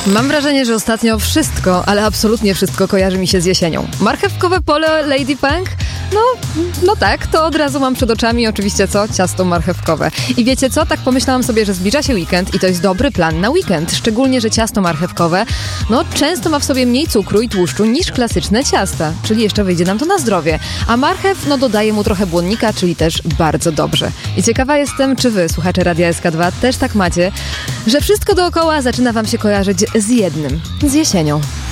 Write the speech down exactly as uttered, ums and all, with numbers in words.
Mam wrażenie, że ostatnio wszystko, ale absolutnie wszystko kojarzy mi się z jesienią. Marchewkowe pole Lady Punk? No, no tak, to od razu mam przed oczami oczywiście co? Ciasto marchewkowe. I wiecie co? Tak pomyślałam sobie, że zbliża się weekend i to jest dobry plan na weekend. Szczególnie, że ciasto marchewkowe, no często ma w sobie mniej cukru i tłuszczu niż klasyczne ciasta. Czyli jeszcze wyjdzie nam to na zdrowie. A marchew, no dodaje mu trochę błonnika, czyli też bardzo dobrze. I ciekawa jestem, czy wy, słuchacze Radia S K dwa, też tak macie, że wszystko dookoła zaczyna wam się kojarzyć z jednym, z jesienią.